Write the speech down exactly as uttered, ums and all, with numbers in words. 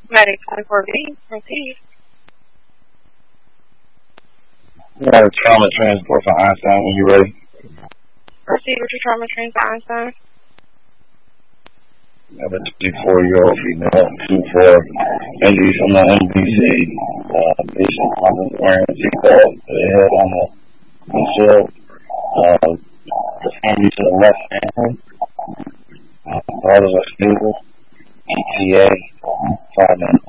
Medic twenty-four B, proceed. You got a trauma transport for Einstein when you're ready. Proceed with your trauma train to Einstein. I have a twenty-four-year-old female, two four, injuries from the M B C. Uh, patient wasn't wearing a seatbelt, they had on the windshield. Uh, the family to the left hand. Uh, vitals are stable. E T A, five minutes.